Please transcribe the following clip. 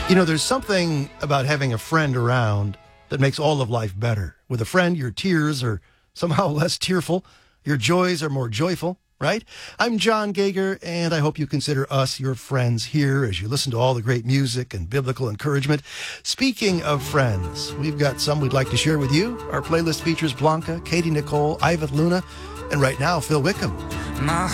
You know, there's something about having a friend around that makes all of life better. With a friend, your tears are somehow less tearful. Your joys are more joyful, right? I'm John Gager, and I hope you consider us your friends here as you listen to all the great music and biblical encouragement. Speaking of friends, we've got some we'd like to share with you. Our playlist features Blanca, Katie Nicole, Ivan Luna, and right now, Phil Wickham. My